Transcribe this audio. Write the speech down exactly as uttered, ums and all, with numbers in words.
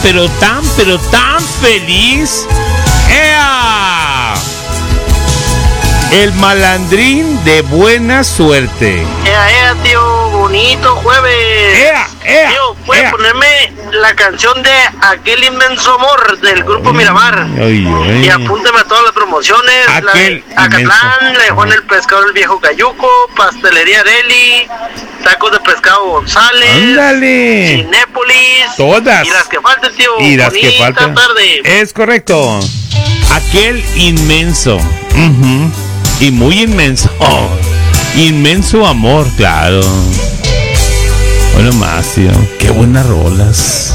pero tan, pero tan feliz. ¡Ea! El malandrín de buena suerte. Ea, ea, tío, bonito jueves. ¡Ea, ea! Tío, ¿puede ea. ponerme la canción de Aquel Inmenso Amor del grupo Miramar? Ay, ay. Y apúnteme a todas las promociones. Aquel la de inmenso. Acatlán, Lejón el Pescado el Viejo Cayuco, Pastelería Areli, Tacos de Pescado González, ¡Ándale! Cinépolis. Todas. Y las que falten, tío. Y las que Bonita faltan. tarde. Es correcto. Aquel inmenso. Ujú. Y muy inmenso. Oh, inmenso amor, claro. Bueno, más, tío. Qué buenas rolas.